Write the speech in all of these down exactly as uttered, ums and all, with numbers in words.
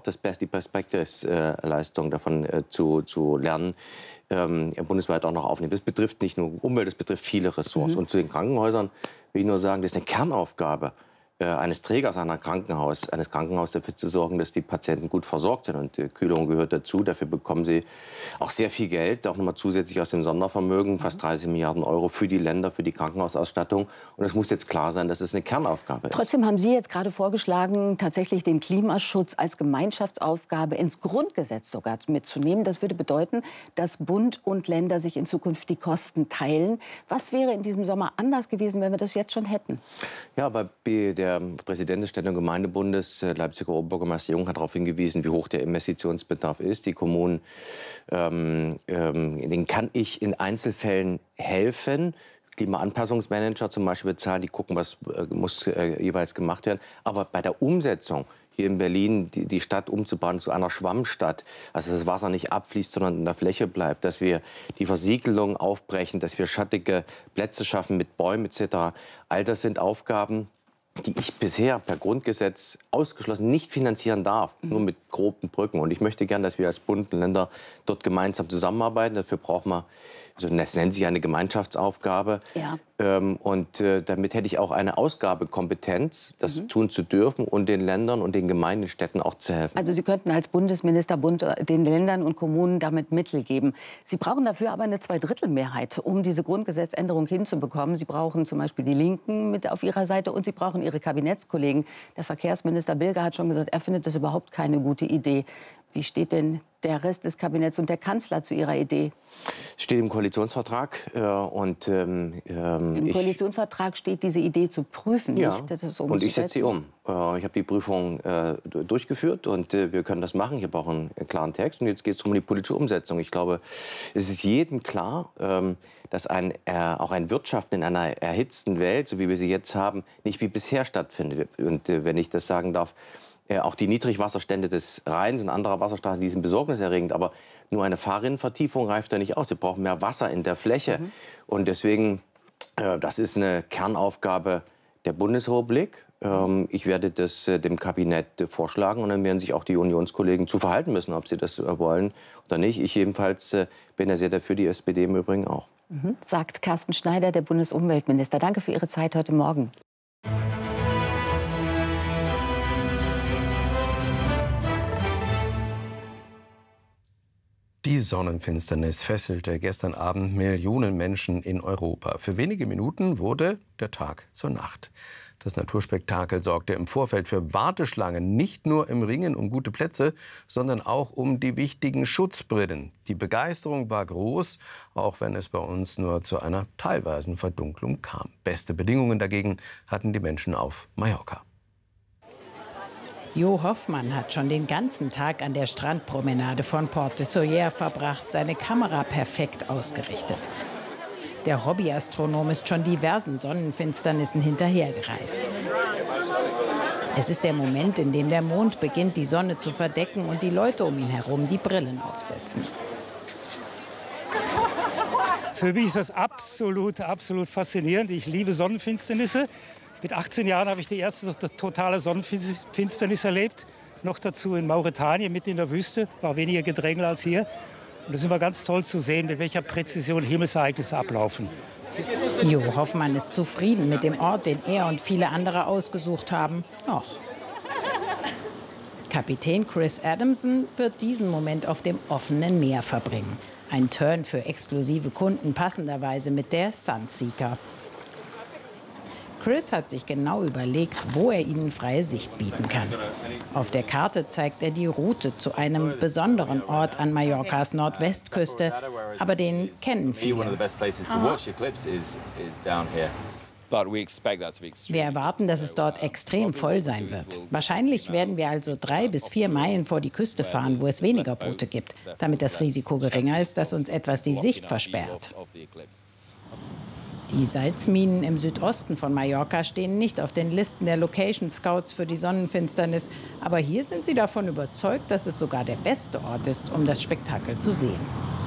das Best, die Best-Practice-Leistung davon äh, zu, zu lernen, ähm, bundesweit auch noch aufnehmen. Das betrifft nicht nur Umwelt, das betrifft viele Ressorts. Mhm. Und zu den Krankenhäusern will ich nur sagen, das ist eine Kernaufgabe eines Trägers einer Krankenhaus, eines Krankenhauses dafür zu sorgen, dass die Patienten gut versorgt sind. Und die Kühlung gehört dazu. Dafür bekommen sie auch sehr viel Geld, auch nochmal zusätzlich aus dem Sondervermögen, fast dreißig Milliarden Euro für die Länder, für die Krankenhausausstattung. Und es muss jetzt klar sein, dass es eine Kernaufgabe ist. Trotzdem haben Sie jetzt gerade vorgeschlagen, tatsächlich den Klimaschutz als Gemeinschaftsaufgabe ins Grundgesetz sogar mitzunehmen. Das würde bedeuten, dass Bund und Länder sich in Zukunft die Kosten teilen. Was wäre in diesem Sommer anders gewesen, wenn wir das jetzt schon hätten? Ja, weil der Der Präsident des Städte- und Gemeindebundes, Leipziger Oberbürgermeister Jung, hat darauf hingewiesen, wie hoch der Investitionsbedarf ist. Die Kommunen, ähm, ähm, denen kann ich in Einzelfällen helfen. Klimaanpassungsmanager zum Beispiel bezahlen, die gucken, was äh, muss äh, jeweils gemacht werden. Aber bei der Umsetzung hier in Berlin die, die Stadt umzubauen zu einer Schwammstadt, also dass das Wasser nicht abfließt, sondern in der Fläche bleibt, dass wir die Versiegelung aufbrechen, dass wir schattige Plätze schaffen mit Bäumen et cetera. All das sind Aufgaben, die ich bisher per Grundgesetz ausgeschlossen nicht finanzieren darf, mhm. nur mit groben Brücken. Und ich möchte gern, dass wir als Bund und Länder dort gemeinsam zusammenarbeiten. Dafür braucht man, also das nennt sich eine Gemeinschaftsaufgabe. Ja. Ähm, und äh, damit hätte ich auch eine Ausgabekompetenz, das mhm. tun zu dürfen und den Ländern und den Gemeinden, Städten auch zu helfen. Also Sie könnten als Bundesminister Bund den Ländern und Kommunen damit Mittel geben. Sie brauchen dafür aber eine Zweidrittelmehrheit, um diese Grundgesetzänderung hinzubekommen. Sie brauchen zum Beispiel die Linken mit auf ihrer Seite und Sie brauchen Ihre Kabinettskollegen. Der Verkehrsminister Bilger hat schon gesagt, er findet das überhaupt keine gute Idee. Wie steht denn der Rest des Kabinetts und der Kanzler zu Ihrer Idee? Steht im Koalitionsvertrag. Äh, und, ähm, ähm, Im Koalitionsvertrag steht, diese Idee zu prüfen, ja, nicht das und ich setze sie um. Äh, ich habe die Prüfung äh, durchgeführt und äh, wir können das machen. Ich habe auch einen, einen klaren Text. Und jetzt geht es um die politische Umsetzung. Ich glaube, es ist jedem klar, ähm, dass ein, äh, auch ein Wirtschaften in einer erhitzten Welt, so wie wir sie jetzt haben, nicht wie bisher stattfindet. Und äh, wenn ich das sagen darf, äh, auch die Niedrigwasserstände des Rheins und anderer Wasserstraßen, die sind besorgniserregend. Aber nur eine Fahrrinnenvertiefung reicht da nicht aus. Wir brauchen mehr Wasser in der Fläche. Mhm. Und deswegen, äh, das ist eine Kernaufgabe der Bundesrepublik. Ähm, ich werde das äh, dem Kabinett äh, vorschlagen und dann werden sich auch die Unionskollegen zu verhalten müssen, ob sie das äh, wollen oder nicht. Ich jedenfalls äh, bin ja sehr dafür, die S P D im Übrigen auch. Mhm. Sagt Carsten Schneider, der Bundesumweltminister. Danke für Ihre Zeit heute Morgen. Die Sonnenfinsternis fesselte gestern Abend Millionen Menschen in Europa. Für wenige Minuten wurde der Tag zur Nacht. Das Naturspektakel sorgte im Vorfeld für Warteschlangen, nicht nur im Ringen um gute Plätze, sondern auch um die wichtigen Schutzbrillen. Die Begeisterung war groß, auch wenn es bei uns nur zu einer teilweisen Verdunklung kam. Beste Bedingungen dagegen hatten die Menschen auf Mallorca. Jo Hoffmann hat schon den ganzen Tag an der Strandpromenade von Port de Sóller verbracht, seine Kamera perfekt ausgerichtet. Der Hobbyastronom ist schon diversen Sonnenfinsternissen hinterhergereist. Es ist der Moment, in dem der Mond beginnt, die Sonne zu verdecken und die Leute um ihn herum die Brillen aufsetzen. Für mich ist das absolut, absolut faszinierend. Ich liebe Sonnenfinsternisse. Mit achtzehn Jahren habe ich die erste totale Sonnenfinsternis erlebt. Noch dazu in Mauretanien, mitten in der Wüste. War weniger Gedrängel als hier. Und es ist immer ganz toll zu sehen, mit welcher Präzision Himmelsereignisse ablaufen. Jo Hoffmann ist zufrieden mit dem Ort, den er und viele andere ausgesucht haben. Noch. Kapitän Chris Adamson wird diesen Moment auf dem offenen Meer verbringen. Ein Turn für exklusive Kunden, passenderweise mit der Sunseeker. Chris hat sich genau überlegt, wo er ihnen freie Sicht bieten kann. Auf der Karte zeigt er die Route zu einem besonderen Ort an Mallorcas Nordwestküste, aber den kennen viele. Wir erwarten, dass es dort extrem voll sein wird. Wahrscheinlich werden wir also drei bis vier Meilen vor die Küste fahren, wo es weniger Boote gibt, damit das Risiko geringer ist, dass uns etwas die Sicht versperrt. Die Salzminen im Südosten von Mallorca stehen nicht auf den Listen der Location Scouts für die Sonnenfinsternis. Aber hier sind sie davon überzeugt, dass es sogar der beste Ort ist, um das Spektakel zu sehen.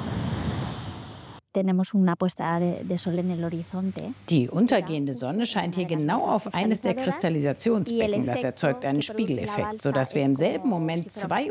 Die untergehende Sonne scheint hier genau auf eines der Kristallisationsbecken. Das erzeugt einen Spiegeleffekt, sodass wir im selben Moment zwei